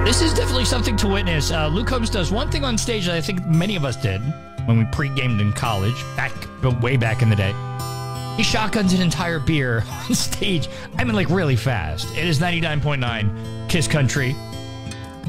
This is definitely something to witness. Luke Combs does one thing on stage that I think many of us did when we pre-gamed in college, way back in the day. He shotguns an entire beer on stage. I mean, like, really fast. It is 99.9 Kiss Country.